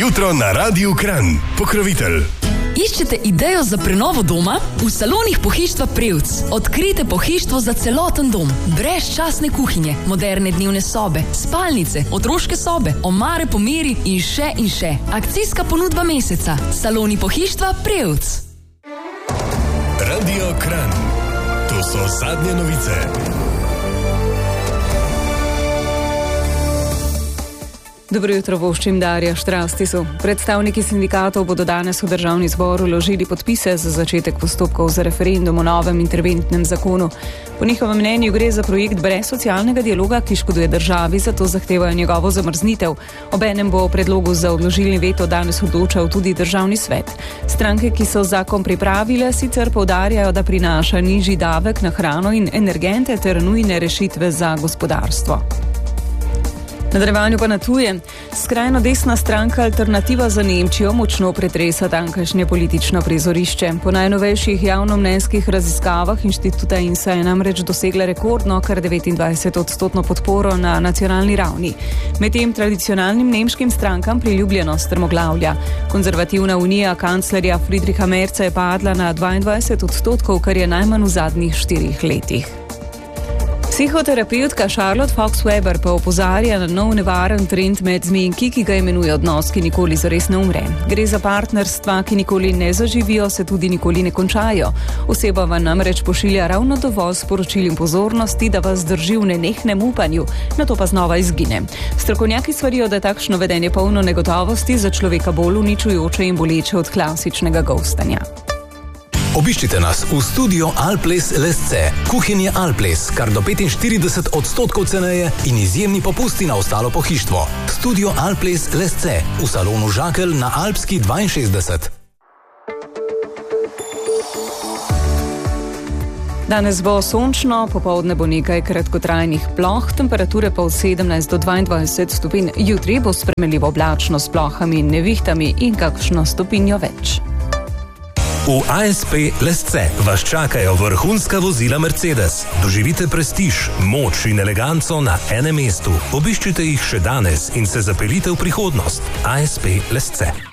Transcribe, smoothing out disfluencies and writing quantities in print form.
Jutro na Radiu Kranj. Pokrovitelj. Iščete idejo za prenovo doma? V salonih Pohištva Prevc odkrijte pohištvo za celoten dom. Brezčasne kuhinje, moderne dnevne sobe, spalnice, otroške sobe, omare po meri in še. Akcijska ponudba meseca. Saloni Pohištva Prevc. Radio Kranj. To so zadnje novice. Dobro jutro, voščim Darja Štrastisu. Predstavniki sindikatov bodo danes v Državni zbor vložili podpise za začetek postopkov za referendum o novem interventnem zakonu. Po njihovem mnenju gre za projekt brez socialnega dialoga, ki škoduje državi, zato zahtevajo njegovo zamrznitev. Obenem bo o predlogu za odložilni veto danes odločal tudi Državni svet. Stranke, ki so zakon pripravile, sicer poudarjajo, da prinaša nižji davek na hrano in energente ter nujne rešitve za gospodarstvo. V nadaljevanju pa na tuje. Skrajno desna stranka Alternativa za Nemčijo močno pretresa tamkajšnje politično prizorišče. Po najnovejših javnomnenjskih raziskavah Inštituta INSA je namreč dosegla rekordno kar 29% podporo na nacionalni ravni. Medtem tradicionalnim nemškim strankam priljubljenost strmoglavlja. Konzervativna unija kanclerja Friedricha Merza je padla na 22%, kar je najmanj v zadnjih 4 letih. Psihoterapeutka Charlotte Fox-Weber pa opozarja na nov nevaren trend med zmenki, ki ga imenuje odnos, ki nikoli zares ne umre. Gre za partnerstva, ki nikoli ne zaživijo, se tudi nikoli ne končajo. Oseba vam namreč pošilja ravno dovolj sporočil in pozornosti, da vas drži v nenehnem upanju, nato pa znova izgine. Strokovnjaki svarijo, da je takšno vedenje polno negotovosti za človeka bolj uničujoče in boleče od klasičnega ghostanja. Obiščite nas v studio Alples Lesce. Kuhinje Alples, kar do 45% ceneje in izjemni popusti na ostalo pohištvo. Studio Alples Lesce v salonu Žakelj na Alpski 62. Danes bo sončno, popoldne bo nekaj kratkotrajnih ploh, temperature pa od 17 do 22 stopinj. Jutri bo spremenljivo oblačno s plohami in nevihtami in kakšno stopinjo več. V ASP Lesce vas čakajo vrhunska vozila Mercedes. Doživite prestiž, moč in eleganco na enem mestu. Obiščite jih še danes in se zapeljite v prihodnost. ASP Lesce.